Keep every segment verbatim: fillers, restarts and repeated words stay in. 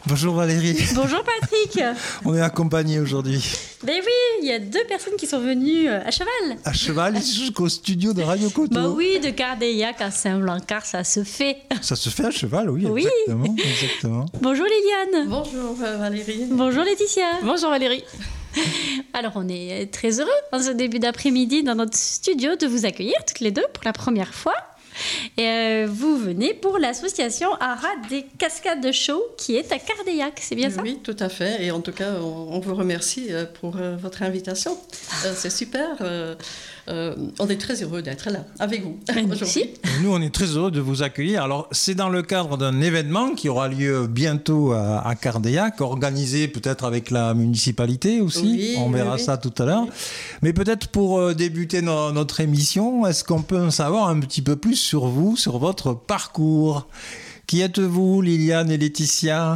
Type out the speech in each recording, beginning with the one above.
Bonjour Valérie. Bonjour Patrick. On est accompagnés aujourd'hui. Ben oui, il y a deux personnes qui sont venues à cheval. À cheval jusqu'au studio de Radio Coteau. Bah oui, de Cardeillac à Saint-Blancard, ça se fait. Ça se fait à cheval, oui, oui. exactement, exactement. Bonjour Liliane. Bonjour Valérie. Bonjour Laetitia. Bonjour Valérie. Alors on est très heureux en ce début d'après-midi dans notre studio de vous accueillir toutes les deux pour la première fois. Et euh, vous venez pour l'association Haras des Cascades de Chaux qui est à Cardeillac, c'est bien ça? Oui, tout à fait. Et en tout cas, on, on vous remercie pour euh, votre invitation. Euh, c'est super. Euh, euh, on est très heureux d'être là avec vous aujourd'hui. Nous, on est très heureux de vous accueillir. Alors, c'est dans le cadre d'un événement qui aura lieu bientôt à, à Cardeillac, organisé peut-être avec la municipalité aussi. Oui, on verra oui, ça tout à l'heure. Oui. Mais peut-être pour euh, débuter no- notre émission, est-ce qu'on peut en savoir un petit peu plus sur vous, sur votre parcours? Qui êtes-vous, Liliane et Laetitia?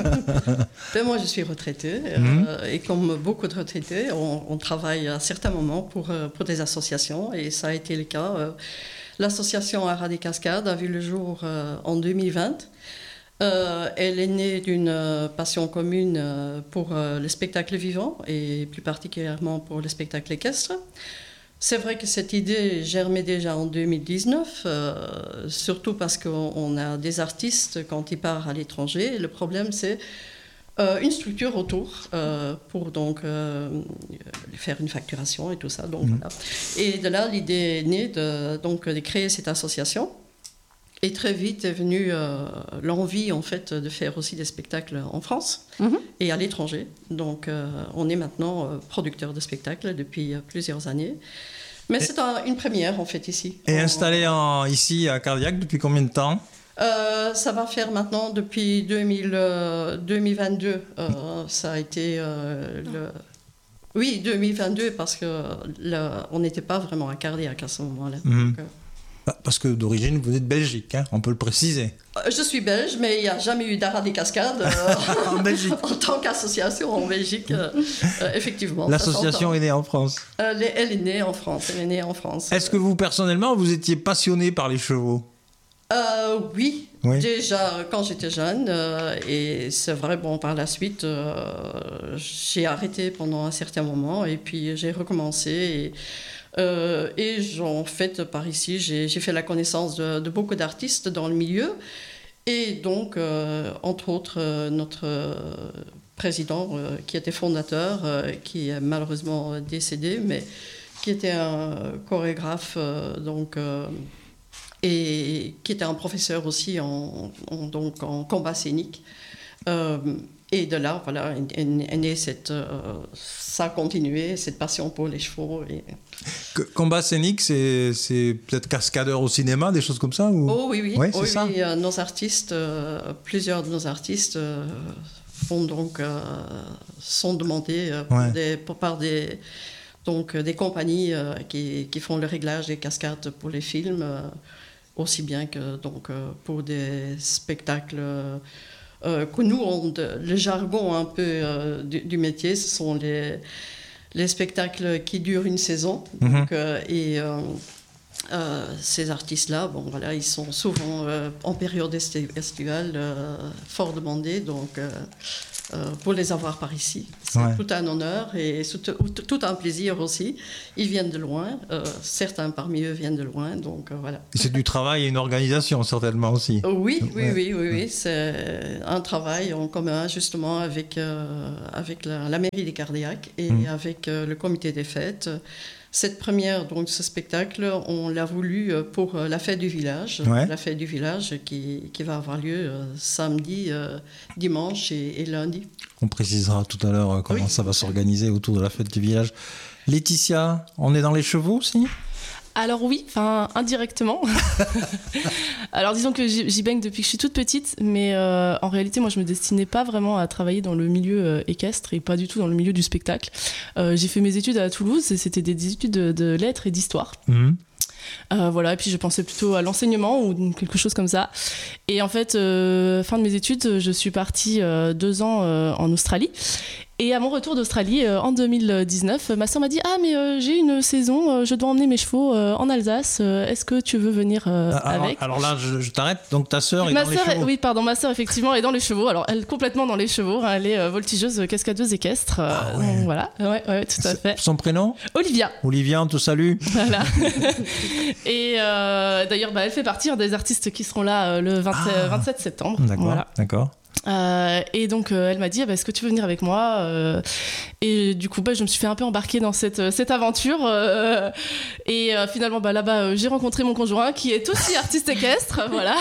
Ben moi, je suis retraitée. Mmh. Euh, et comme beaucoup de retraités, on, on travaille à certains moments pour, pour des associations. Et ça a été le cas. Euh, l'association Haras des Cascades a vu le jour euh, en deux mille vingt. Euh, elle est née d'une passion commune euh, pour euh, le spectacle vivant et plus particulièrement pour le spectacle équestre. C'est vrai que cette idée germait déjà en deux mille dix-neuf, euh, surtout parce qu'on a des artistes quand ils partent à l'étranger. Le problème, c'est euh, une structure autour euh, pour donc euh, faire une facturation et tout ça. Donc, mmh. voilà. Et de là, l'idée est née de, donc, de créer cette association. Et très vite est venue euh, l'envie en fait de faire aussi des spectacles en France mmh. et à l'étranger. Donc euh, on est maintenant euh, producteur de spectacles depuis euh, plusieurs années. Mais et c'est un, une première en fait ici. Et on, installé en, ici à Cardeillac depuis combien de temps? euh, Ça va faire maintenant depuis deux mille, euh, deux mille vingt-deux. Euh, ça a été euh, le... Oui, deux mille vingt-deux parce qu'on n'était pas vraiment à Cardeillac à ce moment-là. Mmh. Donc, euh, Parce que d'origine, vous êtes de Belgique, hein, on peut le préciser. Je suis belge, mais il n'y a jamais eu d'Haras des Cascades euh, en Belgique. En tant qu'association en Belgique, euh, euh, effectivement. L'association est née en France. Euh, elle est née en France. Elle est née en France. Est-ce que vous, personnellement, vous étiez passionné par les chevaux? euh, oui. oui, déjà quand j'étais jeune. Euh, et c'est vrai, bon, par la suite, euh, j'ai arrêté pendant un certain moment et puis j'ai recommencé. Et, Euh, et en fait, par ici, j'ai, j'ai fait la connaissance de, de beaucoup d'artistes dans le milieu. Et donc, euh, entre autres, euh, notre euh, président, euh, qui était fondateur, euh, qui est malheureusement décédé, mais qui était un chorégraphe, euh, donc, euh, et qui était un professeur aussi en, en, donc, en combat scénique. Euh, Et de là, voilà, est, est née cette, euh, ça a continué, cette passion pour les chevaux. Et... Combat scénique, c'est, c'est peut-être cascadeur au cinéma, des choses comme ça ou... Oh oui, oui, ouais, oh, c'est ça. oui euh, nos artistes, euh, plusieurs de nos artistes euh, font donc, euh, sont demandés euh, pour ouais. des, pour, par des, donc, des compagnies euh, qui, qui font le réglage des cascades pour les films, euh, aussi bien que donc, euh, pour des spectacles... Euh, Euh, que nous, on, le jargon un peu euh, du, du métier, ce sont les, les spectacles qui durent une saison. Mm-hmm. Donc, euh, et euh, euh, ces artistes-là, bon, voilà, ils sont souvent euh, en période estivale euh, fort demandés. Donc, euh, euh, pour les avoir par ici, c'est ouais. tout un honneur et tout, tout un plaisir aussi. Ils viennent de loin, euh, certains parmi eux viennent de loin, donc euh, voilà. Et c'est du travail et une organisation certainement aussi. Oui, oui, ouais. oui, oui, oui, c'est un travail en commun justement avec, euh, avec la, la mairie des Cardeillac et mmh. avec euh, le comité des fêtes. Cette première, donc ce spectacle, on l'a voulu pour la fête du village, ouais. la fête du village qui, qui va avoir lieu euh, samedi, euh, dimanche et, et lundi. On précisera tout à l'heure comment oui. ça va s'organiser autour de la fête du village. Laetitia, on est dans les chevaux aussi ? Alors oui, enfin indirectement. Alors disons que j'y baigne depuis que je suis toute petite, mais euh, en réalité moi je me destinais pas vraiment à travailler dans le milieu euh, équestre et pas du tout dans le milieu du spectacle. Euh, j'ai fait mes études à Toulouse et c'était des études de, de lettres et d'histoire. Mmh. Euh, voilà, et puis je pensais plutôt à l'enseignement ou quelque chose comme ça. Et en fait, euh, fin de mes études, je suis partie euh, deux ans euh, en Australie. Et à mon retour d'Australie euh, en deux mille dix-neuf, ma sœur m'a dit « Ah, mais euh, j'ai une saison, euh, je dois emmener mes chevaux euh, en Alsace. Euh, est-ce que tu veux venir euh, alors, avec » Alors là, je, je t'arrête. Donc ta sœur est ma dans sœur les chevaux. est, Oui, pardon, ma sœur effectivement est dans les chevaux. Alors, elle est complètement dans les chevaux. Hein, elle est euh, voltigeuse, cascadeuse équestre. Euh, Ah ouais. donc, voilà, ouais, ouais, tout à fait. Son prénom ? Olivia. Olivia, on te salue. Voilà. Et euh, d'ailleurs, bah, elle fait partie hein, des artistes qui seront là euh, le vingt, Ah. euh, vingt-sept septembre. D'accord, Voilà. d'accord. Euh, et donc euh, elle m'a dit ah, bah, est-ce que tu veux venir avec moi euh, et du coup bah, je me suis fait un peu embarquer dans cette, cette aventure euh, et euh, finalement bah, là-bas euh, j'ai rencontré mon conjoint qui est aussi artiste équestre voilà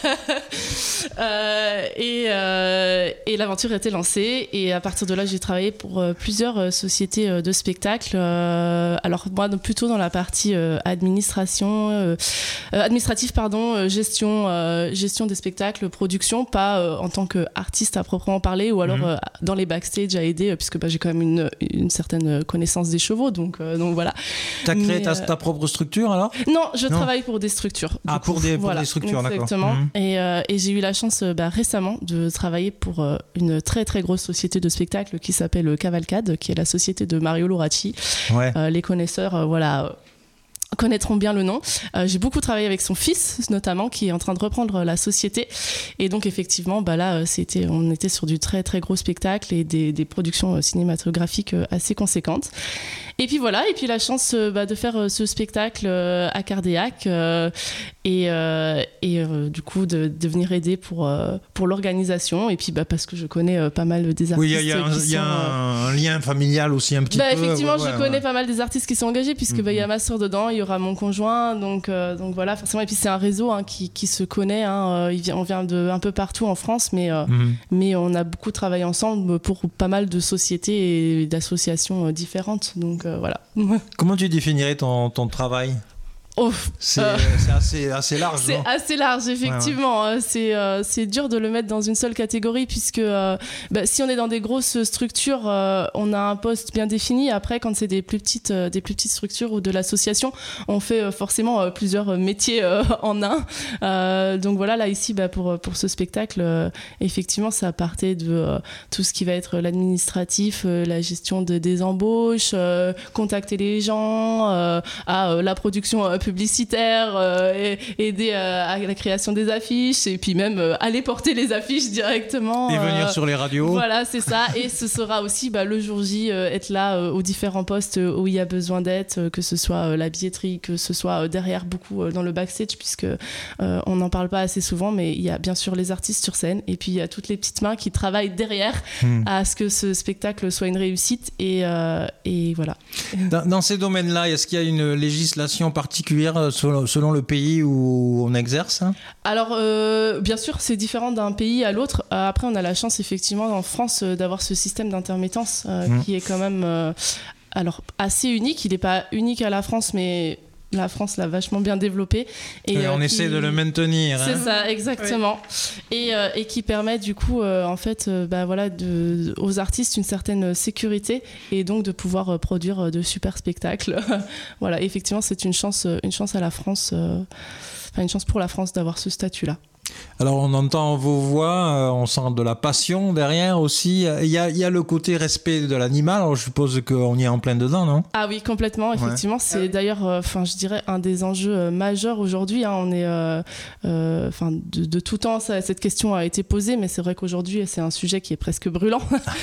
euh, et, euh, et l'aventure a été lancée et à partir de là j'ai travaillé pour euh, plusieurs euh, sociétés euh, de spectacles euh, alors moi donc, plutôt dans la partie euh, administration euh, euh, administrative pardon euh, gestion, euh, gestion des spectacles production pas euh, en tant que artiste à proprement parler ou alors mmh. euh, dans les backstage à aider euh, puisque bah, j'ai quand même une, une certaine connaissance des chevaux donc, euh, donc voilà. T'as créé ta, euh... ta propre structure alors ? Non, je non. travaille pour des structures. Ah pour des, pour voilà, des structures d'accord. Exactement. Mmh. Et, euh, et j'ai eu la chance euh, bah, récemment de travailler pour euh, une très très grosse société de spectacle qui s'appelle Cavalcade qui est la société de Mario Loracci. Ouais. Euh, les connaisseurs euh, voilà. Euh, connaîtront bien le nom. Euh, j'ai beaucoup travaillé avec son fils, notamment, qui est en train de reprendre la société. Et donc, effectivement, bah là, c'était, on était sur du très, très gros spectacle et des, des productions cinématographiques assez conséquentes. Et puis voilà, et puis la chance bah, de faire ce spectacle à Cardéac euh, et, euh, et euh, du coup de, de venir aider pour, euh, pour l'organisation. Et puis bah, parce que je connais euh, pas mal des artistes. Oui, il y a, un, qui y a sont, un, un lien familial aussi un petit bah, peu. Effectivement, ouais, je ouais, connais ouais. pas mal des artistes qui sont engagés, puisque mm-hmm. bah, y a ma soeur dedans, il y aura mon conjoint, donc, euh, donc voilà, forcément. Et puis c'est un réseau hein, qui, qui se connaît. Hein, il vient, on vient de un peu partout en France, mais, euh, mm-hmm. mais on a beaucoup travaillé ensemble pour pas mal de sociétés et d'associations différentes. Donc euh, voilà. Comment tu définirais ton, ton travail ? Oh, c'est, euh, c'est assez, assez large. C'est non assez large, effectivement. Ouais, ouais. C'est, euh, c'est dur de le mettre dans une seule catégorie, puisque euh, bah, si on est dans des grosses structures, euh, on a un poste bien défini. Après, quand c'est des plus petites, euh, des plus petites structures ou de l'association, on fait euh, forcément euh, plusieurs métiers euh, en un. Euh, donc voilà, là, ici, bah, pour, pour ce spectacle, euh, effectivement, ça partait de euh, tout ce qui va être l'administratif, euh, la gestion de, des embauches, euh, contacter les gens, euh, à euh, la production euh, publicitaire, euh, aider euh, à la création des affiches et puis même euh, aller porter les affiches directement. Et venir euh, sur les radios. Voilà, c'est ça. Et ce sera aussi bah, le jour J, euh, être là euh, aux différents postes où il y a besoin d'être, euh, que ce soit euh, la billetterie, que ce soit euh, derrière beaucoup euh, dans le backstage, puisque euh, on n'en parle pas assez souvent, mais il y a bien sûr les artistes sur scène et puis il y a toutes les petites mains qui travaillent derrière mmh. à ce que ce spectacle soit une réussite et, euh, et voilà. Dans, dans ces domaines-là, est-ce qu'il y a une législation particulière selon, selon le pays où on exerce hein Alors, euh, bien sûr, c'est différent d'un pays à l'autre. Euh, après, on a la chance, effectivement, en France, euh, d'avoir ce système d'intermittence euh, mmh. qui est quand même euh, alors, assez unique. Il n'est pas unique à la France, mais la France l'a vachement bien développé. Et, et on euh, essaie qui... de le maintenir. C'est hein. ça, exactement. Oui. Et, euh, et qui permet, du coup, euh, en fait, euh, bah, voilà, de, aux artistes une certaine sécurité et donc de pouvoir euh, produire de super spectacles. Voilà, effectivement, c'est une chance, une chance à la France, euh, enfin, une chance pour la France d'avoir ce statut-là. Alors on entend vos voix, on sent de la passion derrière aussi. Il y a, il y a le côté respect de l'animal, alors je suppose qu'on y est en plein dedans, non ? Ah oui, complètement, effectivement. Ouais. C'est ah oui. d'ailleurs, enfin, euh, je dirais, un des enjeux euh, majeurs aujourd'hui. Hein. On est, euh, euh, de, de tout temps, ça, cette question a été posée, mais c'est vrai qu'aujourd'hui, c'est un sujet qui est presque brûlant.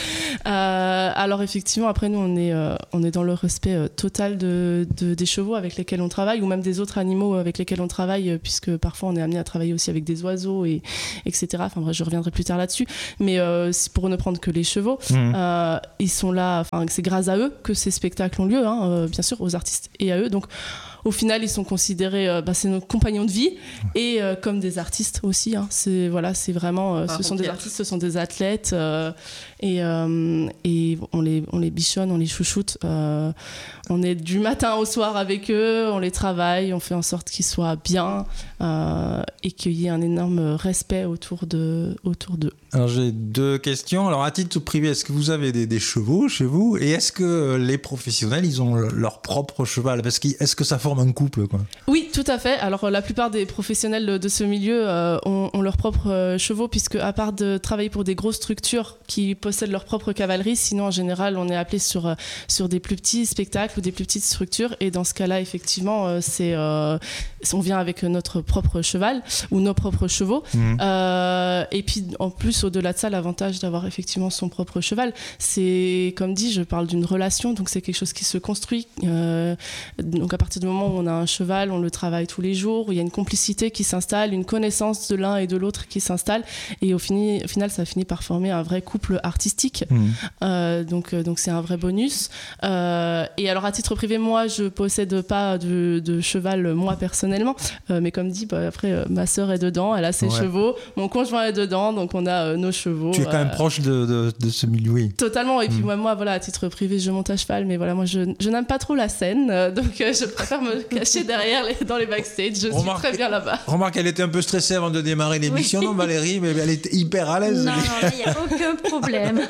euh, alors effectivement, après nous, on est, euh, on est dans le respect euh, total de, de, des chevaux avec lesquels on travaille, ou même des autres animaux avec lesquels on travaille, puisque parfois on est amené à travailler aussi avec des oiseaux. Et, etc. Enfin bref, je reviendrai plus tard là-dessus. Mais euh, pour ne prendre que les chevaux, mmh. euh, ils sont là. Enfin, c'est grâce à eux que ces spectacles ont lieu, hein, euh, bien sûr, aux artistes et à eux. Donc, au final, ils sont considérés, euh, bah, c'est nos compagnons de vie et euh, comme des artistes aussi. Hein. C'est voilà, c'est vraiment, euh, ah, ce sont okay. des artistes, ce sont des athlètes euh, et, euh, et on les on les bichonne, on les chouchoute. Euh, on est du matin au soir avec eux, on les travaille, on fait en sorte qu'ils soient bien euh, et qu'il y ait un énorme respect autour de autour d'eux. Alors j'ai deux questions. Alors à titre privé, est-ce que vous avez des, des chevaux chez vous et est-ce que les professionnels ils ont leur propre cheval ? Parce que est-ce que ça forme forment un couple, quoi. Oui, tout à fait. Alors la plupart des professionnels de ce milieu euh, ont, ont leurs propres euh, chevaux, puisque à part de travailler pour des grosses structures qui possèdent leur propre cavalerie, sinon en général on est appelé sur, euh, sur des plus petits spectacles ou des plus petites structures, et dans ce cas-là effectivement euh, c'est, euh, on vient avec notre propre cheval ou nos propres chevaux. Mmh. Euh, et puis en plus au-delà de ça, l'avantage d'avoir effectivement son propre cheval, c'est comme dit, je parle d'une relation, donc c'est quelque chose qui se construit. Euh, donc à partir du moment où on a un cheval, on le travaille tous les jours, où il y a une complicité qui s'installe, une connaissance de l'un et de l'autre qui s'installe, et au, fini, au final ça finit par former un vrai couple artistique. Mmh. Euh, donc, donc c'est un vrai bonus. Euh, et alors à titre privé, moi je possède pas de, de cheval moi personnellement, euh, mais comme dit, bah, après euh, ma sœur est dedans, elle a ses ouais. chevaux, mon conjoint est dedans, donc on a euh, nos chevaux. Tu es quand euh, même proche de, de, de ce milieu, oui. Totalement, et puis mmh. moi, moi voilà, à titre privé je monte à cheval, mais voilà, moi je, je n'aime pas trop la scène, euh, donc euh, je préfère me cacher derrière les, dans les backstage, je remarque, suis très bien là-bas. Remarque, elle était un peu stressée avant de démarrer l'émission, oui. non Valérie, mais elle était hyper à l'aise. Non, non, là, il n'y a aucun problème.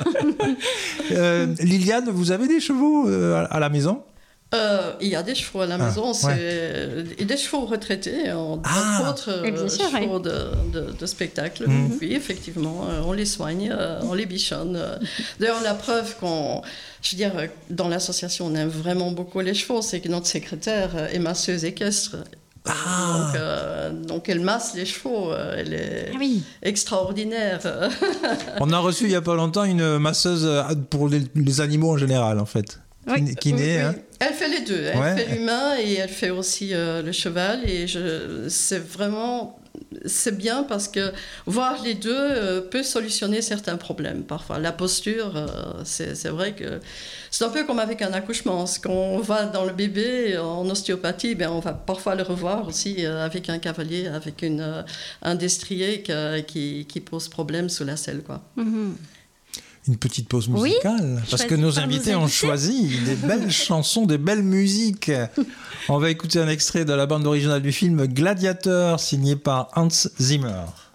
euh, Liliane, vous avez des chevaux euh, à la maison ? Euh, il y a des chevaux à la maison, ah, c'est ouais. des chevaux retraités, entre ah, autres euh, sûr, chevaux ouais. de, de, de spectacle. Mmh. Oui, effectivement, euh, on les soigne, euh, on les bichonne. Euh. D'ailleurs, la preuve qu'on, je veux dire, dans l'association, on aime vraiment beaucoup les chevaux, c'est que notre secrétaire est masseuse équestre. Ah. Donc, euh, donc elle masse les chevaux, elle est ah oui. extraordinaire. On a reçu il n'y a pas longtemps une masseuse pour les, les animaux en général, en fait. Oui. Kiné, oui, oui. Hein. Elle fait les deux. Elle ouais. fait l'humain et elle fait aussi euh, le cheval. Et je, c'est vraiment c'est bien parce que voir les deux euh, peut solutionner certains problèmes. Parfois, la posture, euh, c'est, c'est vrai que c'est un peu comme avec un accouchement. Quand on va dans le bébé en ostéopathie, ben, on va parfois le revoir aussi euh, avec un cavalier, avec une, euh, un destrier qui, qui, qui pose problème sous la selle, quoi. Mm-hmm. Une petite pause musicale, oui, parce que nos invités ont choisi des belles chansons, des belles musiques. On va écouter un extrait de la bande originale du film Gladiateur, signé par Hans Zimmer.